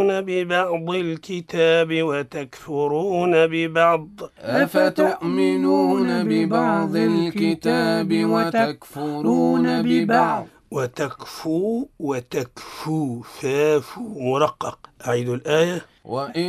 ببعض الكتاب وتكفرون ببعض. أفتؤمنون ببعض الكتاب وتكفرون ببعض. وتكفو فافو مرقق. أعيد الآية.